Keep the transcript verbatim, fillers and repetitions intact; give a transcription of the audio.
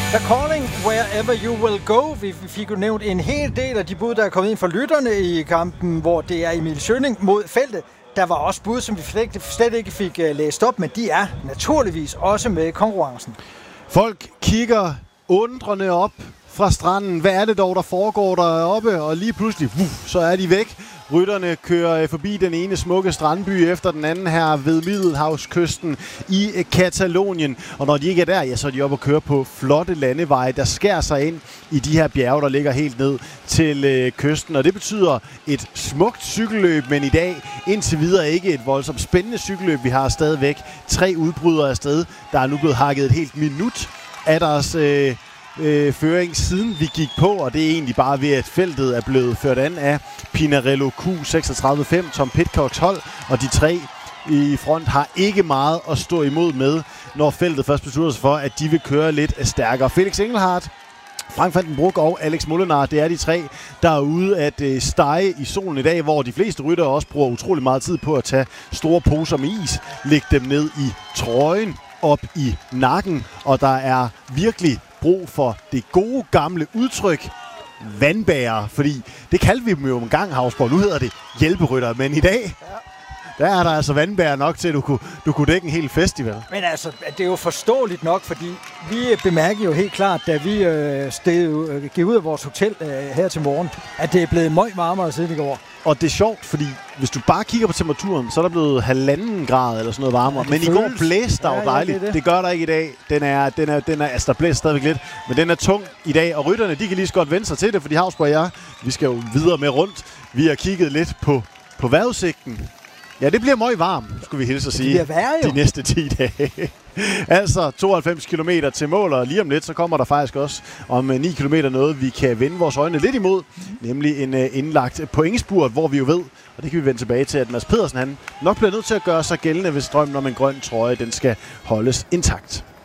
The Calling, Wherever You Will Go. Vi fik jo nævnt en hel del af de bud, der er kommet ind fra lytterne i kampen, hvor det er Emil Schønning mod feltet. Der var også bud, som vi slet ikke fik læst op, men de er naturligvis også med i konkurrencen. Folk kigger undrende op fra stranden. Hvad er det dog, der foregår deroppe? Og lige pludselig, uff, så er de væk. Rytterne kører forbi den ene smukke strandby efter den anden her ved Middelhavskysten i Katalonien. Og når de ikke er der, ja, så er de oppe og kører på flotte landeveje, der skærer sig ind i de her bjerge, der ligger helt ned til øh, kysten. Og det betyder et smukt cykelløb, men i dag indtil videre ikke et voldsomt spændende cykelløb. Vi har stadigvæk tre udbrydere afsted, der er nu blevet hakket et helt minut af deres Øh, Øh, føring siden vi gik på, og det er egentlig bare ved, at feltet er blevet ført an af Pinarello Q seksogtredive fem, Tom Pidcocks hold, og de tre i front har ikke meget at stå imod med, når feltet først beslutter sig for, at de vil køre lidt stærkere. Felix Engelhardt, Frank van den Broek og Alex Molenaar, det er de tre, der er ude at øh, stege i solen i dag, hvor de fleste ryttere også bruger utrolig meget tid på at tage store poser med is, lægge dem ned i trøjen, op i nakken, og der er virkelig brug for det gode gamle udtryk vandbærer, fordi det kaldte vi dem jo en gang, Hausborg. Nu hedder det hjælperytter, men i dag, ja, der er der altså vandbærer nok til, at du kunne, du kunne dække en hel festival. Men altså, det er jo forståeligt nok, fordi vi bemærker jo helt klart, da vi øh, steg, øh, gik ud af vores hotel øh, her til morgen, at det er blevet møg varmere siden i går. Og det er sjovt, fordi hvis du bare kigger på temperaturen, så er der blevet halvanden grad eller sådan noget varmere. Ja, men føles. I går blæste der jo ja, dejligt. Ja, det, det. det gør der ikke i dag. Den er, den er, den er, altså der blæser stadigvæk lidt, men den er tung i dag. Og rytterne, de kan lige så godt vende sig til det, fordi Hausborg og jeg, vi skal jo videre med rundt. Vi har kigget lidt på, på vejrudsigten. Ja, det bliver meget varmt, skulle vi hilse at sige, det værre, de næste ti dage. Altså tooghalvfems kilometer til mål, og lige om lidt, så kommer der faktisk også om ni kilometer noget, vi kan vende vores øjne lidt imod, nemlig en uh, indlagt pointspurt, hvor vi jo ved, og det kan vi vende tilbage til, at Mads Pedersen han nok bliver nødt til at gøre sig gældende, hvis drømmen om en grøn trøje, den skal holdes intakt.